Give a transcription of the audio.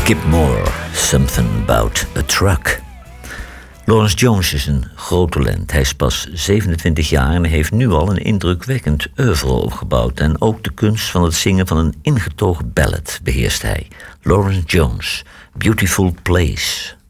Kip Moore, Something About a Truck. Lawrence Jones is een groot talent. Hij is pas 27 jaar en heeft nu al een indrukwekkend oeuvre opgebouwd. En ook de kunst van het zingen van een ingetogen ballad beheerst hij. Lawrence Jones, Beautiful Place.